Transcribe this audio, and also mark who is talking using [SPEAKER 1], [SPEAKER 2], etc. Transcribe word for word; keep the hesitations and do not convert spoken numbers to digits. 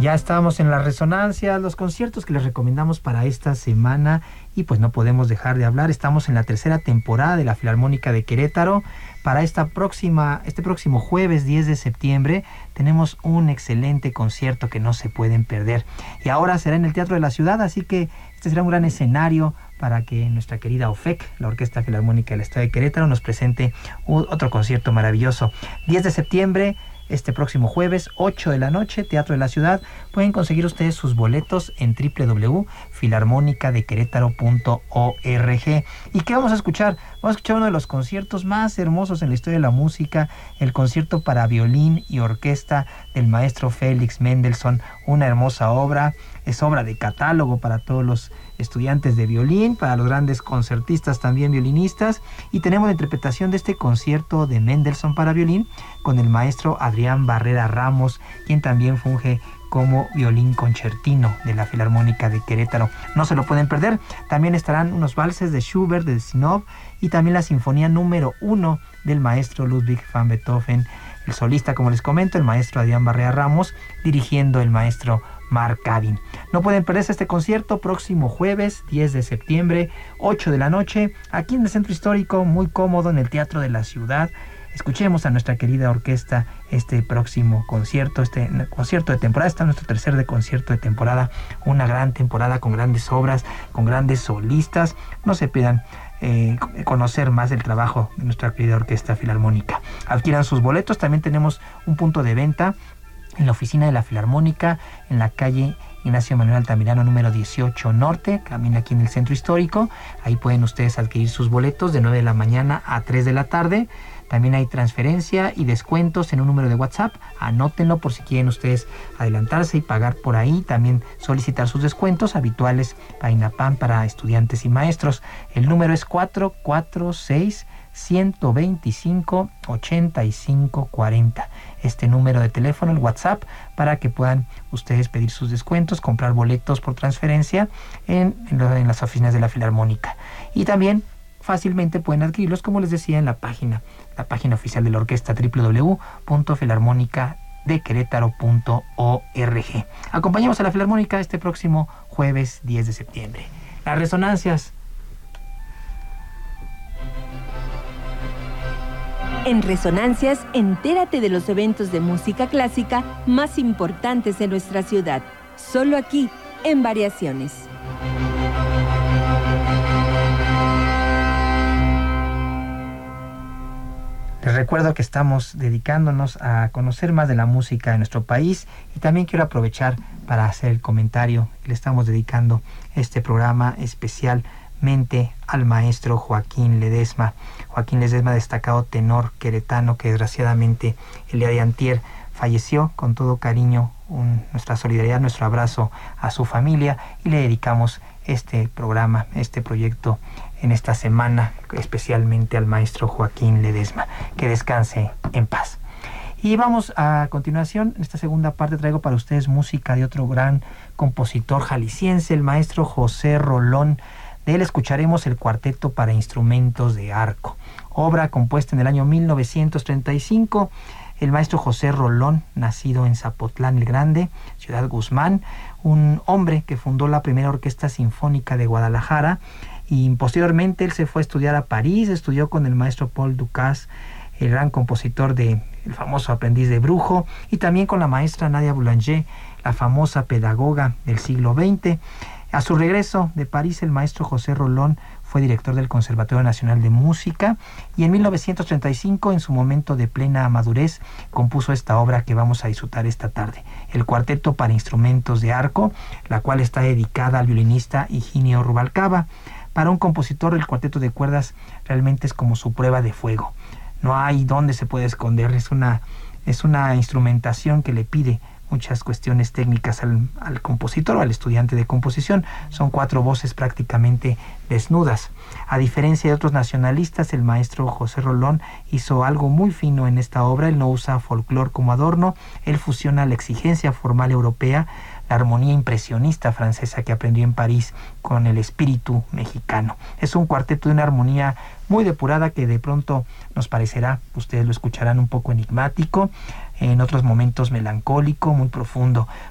[SPEAKER 1] Ya estamos en las resonancias, los conciertos que les recomendamos para esta semana y pues no podemos dejar de hablar. Estamos en la tercera temporada de la Filarmónica de Querétaro. Para esta próxima, este próximo jueves diez de septiembre tenemos un excelente concierto que no se pueden perder. Y ahora será en el Teatro de la Ciudad, así que este será un gran escenario para que nuestra querida O F E C, la Orquesta Filarmónica del Estado de Querétaro, nos presente otro concierto maravilloso. diez de septiembre, este próximo jueves, ocho de la noche, Teatro de la Ciudad. Pueden conseguir ustedes sus boletos en doble u doble u doble u punto filarmónica de querétaro punto org. ¿Y qué vamos a escuchar? Vamos a escuchar uno de los conciertos más hermosos en la historia de la música, el concierto para violín y orquesta del maestro Félix Mendelssohn, una hermosa obra. Es obra de catálogo para todos los estudiantes de violín, para los grandes concertistas también violinistas, y tenemos la interpretación de este concierto de Mendelssohn para violín con el maestro Adrián Barrera Ramos, quien también funge como violín concertino de la Filarmónica de Querétaro. No se lo pueden perder. También estarán unos valses de Schubert, de Zinov, y también la sinfonía número uno del maestro Ludwig van Beethoven. El solista, como les comento, el maestro Adrián Barrera Ramos, dirigiendo el maestro Mark Cavin. No pueden perderse este concierto próximo jueves diez de septiembre, ocho de la noche, aquí en el Centro Histórico, muy cómodo en el Teatro de la Ciudad. Escuchemos a nuestra querida orquesta este próximo concierto, este concierto de temporada. Está nuestro tercer de concierto de temporada, una gran temporada con grandes obras, con grandes solistas. No se pierdan eh, conocer más del trabajo de nuestra querida Orquesta Filarmónica. Adquieran sus boletos. También tenemos un punto de venta en la oficina de la Filarmónica, en la calle Ignacio Manuel Altamirano número dieciocho Norte, camina aquí en el Centro Histórico. Ahí pueden ustedes adquirir sus boletos de nueve de la mañana a tres de la tarde. También hay transferencia y descuentos en un número de WhatsApp. Anótenlo por si quieren ustedes adelantarse y pagar por ahí. También solicitar sus descuentos habituales para INAPAM, para estudiantes y maestros. El número es cuatro cuatro seis, uno dos cinco, ocho cinco cuatro cero. Este número de teléfono, el WhatsApp, para que puedan ustedes pedir sus descuentos, comprar boletos por transferencia en, en, lo, en las oficinas de la Filarmónica. Y también fácilmente pueden adquirirlos, como les decía, en la página, la página oficial de la orquesta, doble u doble u doble u punto filarmónica de querétaro punto org. Acompañamos a la Filarmónica este próximo jueves diez de septiembre. Las resonancias.
[SPEAKER 2] En Resonancias, entérate de los eventos de música clásica más importantes de nuestra ciudad. Solo aquí, en Variaciones.
[SPEAKER 1] Les recuerdo que estamos dedicándonos a conocer más de la música de nuestro país, y también quiero aprovechar para hacer el comentario. Le estamos dedicando este programa especialmente al maestro Joaquín Ledesma. Joaquín Ledesma, destacado tenor queretano que desgraciadamente el día de antier falleció. Con todo cariño, un, nuestra solidaridad, nuestro abrazo a su familia, y le dedicamos este programa, este proyecto en esta semana, especialmente al maestro Joaquín Ledesma. Que descanse en paz. Y vamos a continuación, en esta segunda parte traigo para ustedes música de otro gran compositor jalisciense, el maestro José Rolón. De él escucharemos el Cuarteto para Instrumentos de Arco, obra compuesta en el año mil novecientos treinta y cinco. El maestro José Rolón, nacido en Zapotlán el Grande, Ciudad Guzmán, un hombre que fundó la primera Orquesta Sinfónica de Guadalajara, y posteriormente él se fue a estudiar a París. Estudió con el maestro Paul Dukas, el gran compositor de El famoso Aprendiz de Brujo, y también con la maestra Nadia Boulanger, la famosa pedagoga del siglo veinte. A su regreso de París, el maestro José Rolón fue director del Conservatorio Nacional de Música, y en mil novecientos treinta y cinco, en su momento de plena madurez, compuso esta obra que vamos a disfrutar esta tarde, el Cuarteto para Instrumentos de Arco, la cual está dedicada al violinista Higinio Rubalcaba. Para un compositor, el cuarteto de cuerdas realmente es como su prueba de fuego. No hay dónde se puede esconder. Es una, es una instrumentación que le pide muchas cuestiones técnicas al, al compositor o al estudiante de composición. Son cuatro voces prácticamente desnudas. A diferencia de otros nacionalistas, el maestro José Rolón hizo algo muy fino en esta obra. Él no usa folclore como adorno. Él fusiona la exigencia formal europea, la armonía impresionista francesa que aprendió en París, con el espíritu mexicano. Es un cuarteto de una armonía muy depurada que de pronto nos parecerá, ustedes lo escucharán, un poco enigmático, en otros momentos melancólico, muy profundo.